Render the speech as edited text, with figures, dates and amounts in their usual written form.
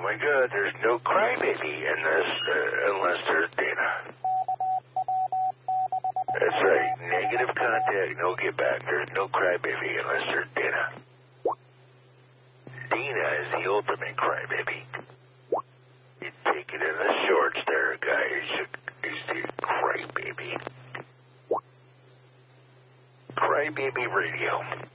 Oh my God, there's no crybaby unless there's Dana. That's right, negative contact, no get back. There's no crybaby unless there's Dana. Dina is the ultimate crybaby. You take it in the shorts there, guys. He's the crybaby. Crybaby Radio.